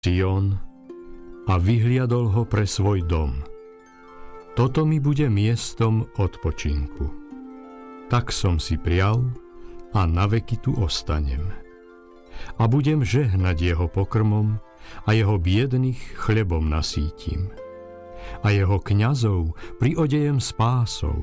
Sion a vyhliadol ho pre svoj dom. Toto mi bude miestom odpočinku. Tak som si prial a naveky tu ostanem. A budem žehnať jeho pokrmom a jeho biedných chlebom nasítim. A jeho kňazov priodejem spásou.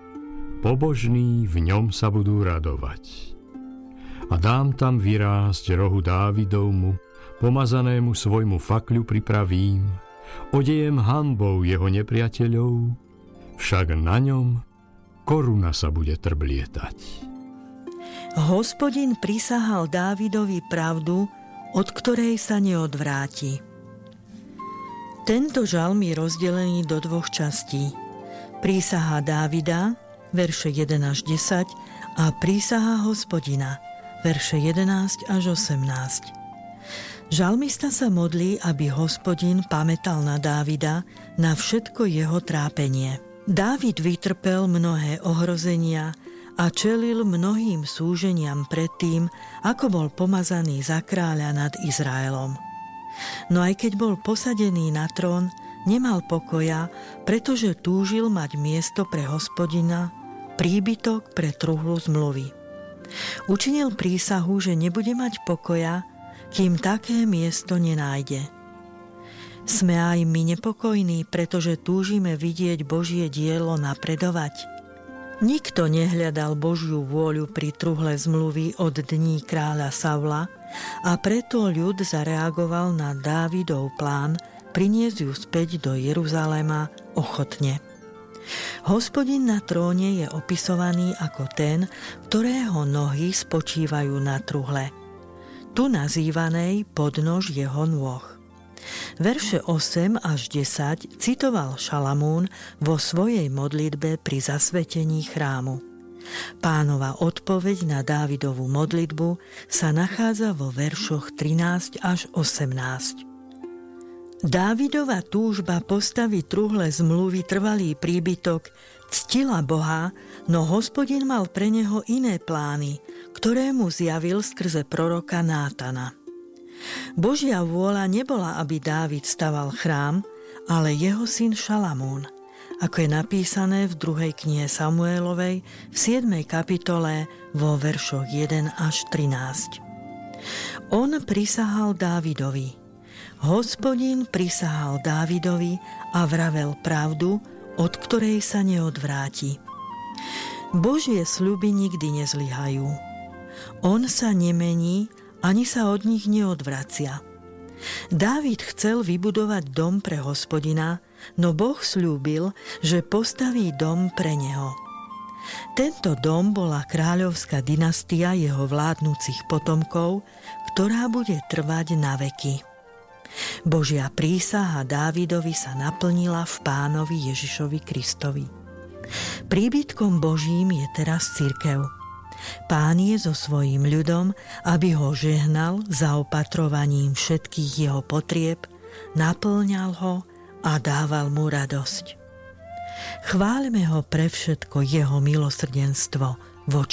Pobožní v ňom sa budú radovať. A dám tam vyrásť rohu Dávidovmu, pomazanému svojmu fakľu pripravím, odejem hanbou jeho nepriateľov, však na ňom koruna sa bude trblietať. Hospodin prisahal Dávidovi pravdu, od ktorej sa neodvráti. Tento žalm je rozdelený do dvoch častí. Prísaha Dávida, verše 1 až 10, a prísaha Hospodina, verše 11 až 18. Žalmista sa modlí, aby Hospodin pamätal na Dávida, na všetko jeho trápenie. Dávid vytrpel mnohé ohrozenia a čelil mnohým súženiam predtým, ako bol pomazaný za kráľa nad Izraelom. No aj keď bol posadený na trón, nemal pokoja, pretože túžil mať miesto pre Hospodina, príbytok pre truhlu zmluvy. Učinil prísahu, že nebude mať pokoja, kým také miesto nenájde. Sme aj my nepokojní, pretože túžime vidieť Božie dielo napredovať. Nikto nehľadal Božiu vôľu pri truhle zmluvy od dní kráľa Saula a preto ľud zareagoval na Dávidov plán priniesť ju späť do Jeruzaléma ochotne. Hospodin na tróne je opisovaný ako ten, ktorého nohy spočívajú na truhle, tu nazývanej podnož jeho nôh. Verše 8 až 10 citoval Šalamún vo svojej modlitbe pri zasvetení chrámu. Pánova odpoveď na Dávidovú modlitbu sa nachádza vo veršoch 13 až 18. Dávidova túžba postaviť truhle zmluvy trvalý príbytok ctila Boha, no Hospodin mal pre neho iné plány, ktoré mu zjavil skrze proroka Nátana. Božia vôľa nebola, aby Dávid staval chrám, ale jeho syn Šalamún, ako je napísané v 2. knihe Samuelovej v 7. kapitole vo veršoch 1 až 13. On prisahal Dávidovi. Hospodin prisahal Dávidovi a vravel pravdu, od ktorej sa neodvráti. Božie sľuby nikdy nezlyhajú. On sa nemení, ani sa od nich neodvracia. Dávid chcel vybudovať dom pre Hospodina, no Boh sľúbil, že postaví dom pre neho. Tento dom bola kráľovská dynastia jeho vládnúcich potomkov, ktorá bude trvať na veky. Božia prísaha Dávidovi sa naplnila v Pánovi Ježišovi Kristovi. Príbytkom Božím je teraz cirkev. Pán je so svojím ľudom, aby ho žehnal zaopatrovaním všetkých jeho potrieb, napĺňal ho a dával mu radosť. Chváľme ho pre všetko jeho milosrdenstvo voči